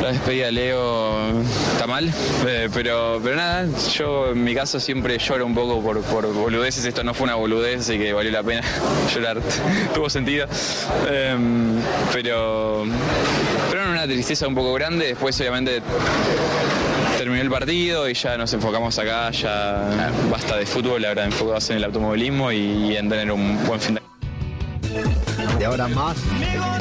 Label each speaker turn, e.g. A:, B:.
A: La despedida de Leo está mal, pero nada, yo en mi caso siempre lloro un poco por boludeces. Esto no fue una boludez, así que valió la pena llorar, tuvo sentido. Pero era una tristeza un poco grande. Después obviamente terminó el partido y ya nos enfocamos acá, ya basta de fútbol, ahora enfocados en el automovilismo y en tener un buen fin de
B: De ahora más.